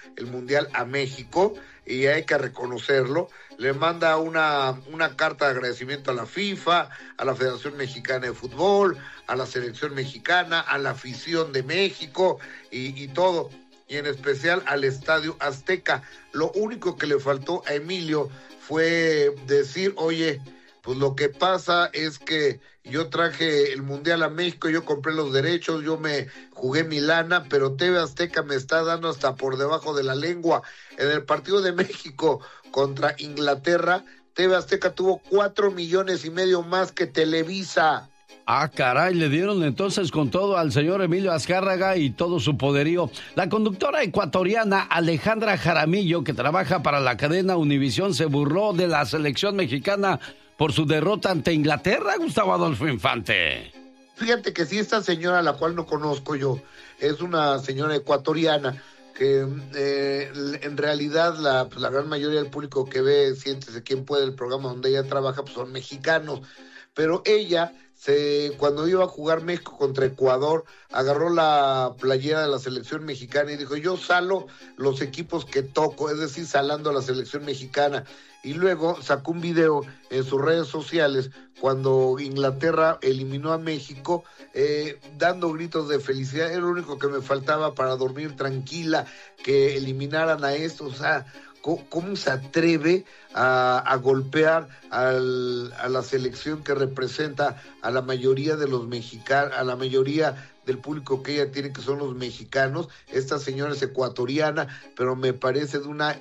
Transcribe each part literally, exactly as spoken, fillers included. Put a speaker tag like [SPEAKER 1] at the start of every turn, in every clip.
[SPEAKER 1] el Mundial a México, y hay que reconocerlo. Le manda una, una carta de agradecimiento a la FIFA, a la Federación Mexicana de Fútbol, a la Selección Mexicana, a la afición de México y, y todo, y en especial al Estadio Azteca. Lo único que le faltó a Emilio fue decir, oye, pues lo que pasa es que yo traje el Mundial a México, yo compré los derechos, yo me jugué mi lana, pero T V Azteca me está dando hasta por debajo de la lengua. En el partido de México contra Inglaterra, T V Azteca tuvo cuatro millones y medio más que Televisa.
[SPEAKER 2] Ah, caray, le dieron entonces con todo al señor Emilio Azcárraga y todo su poderío. La conductora ecuatoriana Alejandra Jaramillo, que trabaja para la cadena Univisión, se burló de la selección mexicana por su derrota ante Inglaterra, Gustavo Adolfo Infante.
[SPEAKER 1] Fíjate que sí, esta señora, la cual no conozco yo, es una señora ecuatoriana que eh, en realidad la, pues, la gran mayoría del público que ve Siéntese Quién Puede, el programa donde ella trabaja, pues son mexicanos. Pero ella, se, cuando iba a jugar México contra Ecuador, agarró la playera de la selección mexicana y dijo, yo salo los equipos que toco, es decir, salando a la selección mexicana. Y luego sacó un video en sus redes sociales cuando Inglaterra eliminó a México, eh, dando gritos de felicidad. Era lo único que me faltaba para dormir tranquila, que eliminaran a esto. O sea, ¿cómo, cómo se atreve a, a golpear al, a la selección que representa a la mayoría de los mexicanos, a la mayoría del público que ella tiene, que son los mexicanos? Esta señora es ecuatoriana, pero me parece de una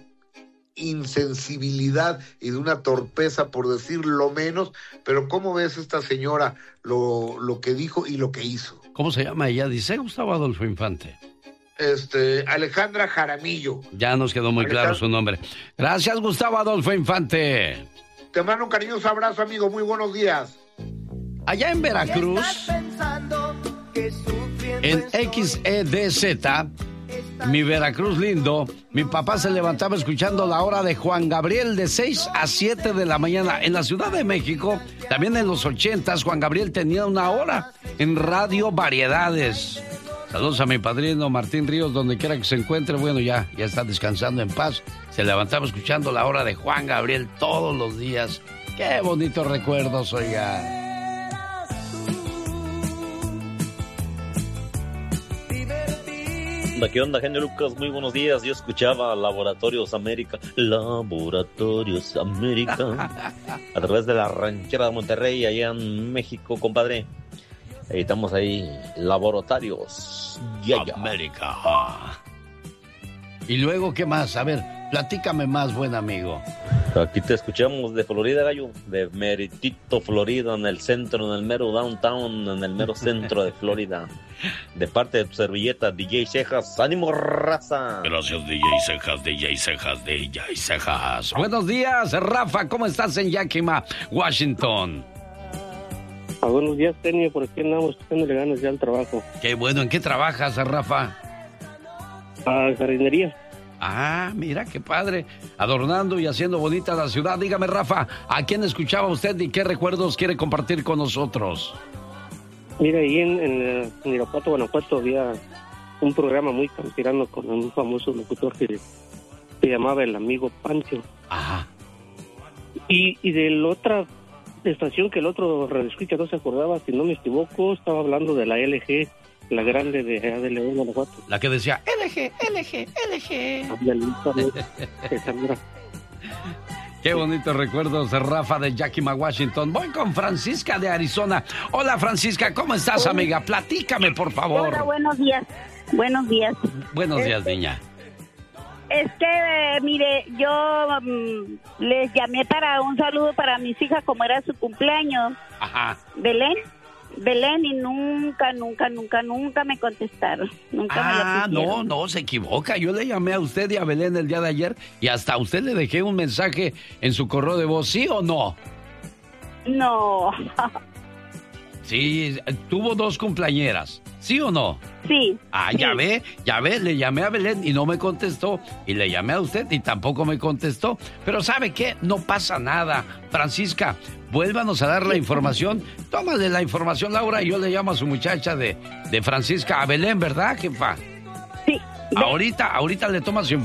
[SPEAKER 1] insensibilidad y de una torpeza, por decir lo menos. Pero ¿cómo ves esta señora lo, lo que dijo y lo que hizo?
[SPEAKER 2] ¿Cómo se llama ella? Dice Gustavo Adolfo Infante.
[SPEAKER 1] Este, Alejandra Jaramillo.
[SPEAKER 2] Ya nos quedó muy Alejandra... claro su nombre. Gracias, Gustavo Adolfo Infante.
[SPEAKER 1] Te mando un cariñoso abrazo, amigo. Muy buenos días.
[SPEAKER 2] Allá en Veracruz, en X E D Z, mi Veracruz lindo, mi papá se levantaba escuchando la hora de Juan Gabriel de seis a siete de la mañana. En la Ciudad de México, también en los ochentas, Juan Gabriel tenía una hora en Radio Variedades. Saludos a mi padrino Martín Ríos, donde quiera que se encuentre. Bueno, ya, ya está descansando en paz. Se levantaba escuchando la hora de Juan Gabriel todos los días. Qué bonitos recuerdos, oiga.
[SPEAKER 3] ¿Qué onda, genio Lucas? Muy buenos días. Yo escuchaba Laboratorios América. Laboratorios América. A través de la ranchera de Monterrey, allá en México, compadre. Ahí estamos ahí, Laboratorios yeah, yeah.
[SPEAKER 2] América. ¿Y luego qué más? A ver, platícame más, buen amigo.
[SPEAKER 3] Aquí te escuchamos de Florida, gallo. De Meritito, Florida, en el centro, en el mero downtown, en el mero centro de Florida. De parte de tu servilleta, D J Cejas. ¡Ánimo, raza!
[SPEAKER 2] Gracias, D J Cejas, D J Cejas, D J Cejas. Buenos días, Rafa. ¿Cómo estás en Yakima, Washington?
[SPEAKER 4] Ah, buenos días, Tenio. Por aquí andamos echándole ganas ya al trabajo.
[SPEAKER 2] Qué bueno. ¿En qué trabajas, Rafa?
[SPEAKER 4] Ah, jardinería.
[SPEAKER 2] Ah, mira, qué padre. Adornando y haciendo bonita la ciudad. Dígame, Rafa, ¿a quién escuchaba usted y qué recuerdos quiere compartir con nosotros?
[SPEAKER 4] Mira, ahí en, en, en Irapuato, Guanajuato, había un programa muy campirano con un famoso locutor que se llamaba El Amigo Pancho.
[SPEAKER 2] Ajá.
[SPEAKER 4] Y, y de la otra estación que el otro radioescucha no se acordaba, si no me equivoco, estaba hablando de la L G, la grande de, de León, Guanajuato.
[SPEAKER 2] La que decía L G, L G, L G. Qué bonitos recuerdos, Rafa de Yakima, Washington. Voy con Francisca de Arizona. Hola, Francisca, ¿cómo estás, Hola. amiga? Platícame, por favor.
[SPEAKER 5] Hola, buenos días. Buenos días.
[SPEAKER 2] Buenos días,
[SPEAKER 5] este,
[SPEAKER 2] niña.
[SPEAKER 5] Es que, eh, mire, yo um, les llamé para un saludo para mis hijas, como era su cumpleaños.
[SPEAKER 2] Ajá.
[SPEAKER 5] Belén. Belén, y nunca, nunca, nunca, nunca me contestaron. Nunca
[SPEAKER 2] ah,
[SPEAKER 5] me lo
[SPEAKER 2] no, no, se equivoca. Yo le llamé a usted y a Belén el día de ayer y hasta a usted le dejé un mensaje en su correo de voz, ¿sí o no?
[SPEAKER 5] No.
[SPEAKER 2] Sí, tuvo dos cumpleañeras, ¿sí o no?
[SPEAKER 5] Sí.
[SPEAKER 2] Ah,
[SPEAKER 5] sí.
[SPEAKER 2] ya ve, ya ve, le llamé a Belén y no me contestó. Y le llamé a usted y tampoco me contestó. Pero ¿sabe qué? No pasa nada. Francisca, vuélvanos a dar la información. Tómale la información, Laura, y yo le llamo a su muchacha de, de Francisca, a Belén, ¿verdad, jefa?
[SPEAKER 5] Sí.
[SPEAKER 2] Ahorita, ahorita le tomas su